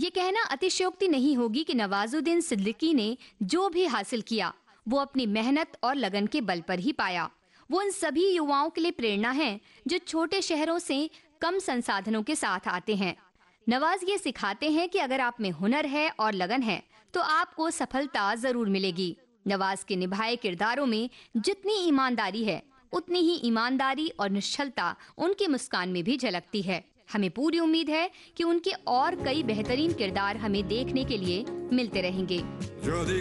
ये कहना अतिशयोक्ति नहीं होगी कि नवाजुद्दीन सिद्दीकी ने जो भी हासिल किया वो अपनी मेहनत और लगन के बल पर ही पाया। वो उन सभी युवाओं के लिए प्रेरणा है जो छोटे शहरों से कम संसाधनों के साथ आते हैं। नवाज ये सिखाते हैं कि अगर आप में हुनर है और लगन है तो आपको सफलता जरूर मिलेगी। नवाज के निभाए किरदारों में जितनी ईमानदारी है उतनी ही ईमानदारी और निश्चलता उनकी मुस्कान में भी झलकती है। हमें पूरी उम्मीद है कि उनके और कई बेहतरीन किरदार हमें देखने के लिए मिलते रहेंगे।